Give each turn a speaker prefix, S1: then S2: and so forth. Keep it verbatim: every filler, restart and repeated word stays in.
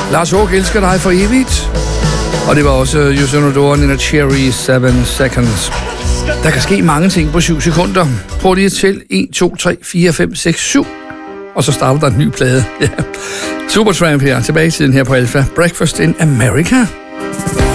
S1: Lars Håg elsker dig for evigt. Og det var også Yusun Odor in a Cherry seven seconds. Der kan ske mange ting på syv sekunder. Prøv lige at tælle en, to, tre, fire, fem, seks, syv. Og så starter der en ny plade. Ja. Supertramp her, tilbage i tiden her på Alpha. Breakfast in America.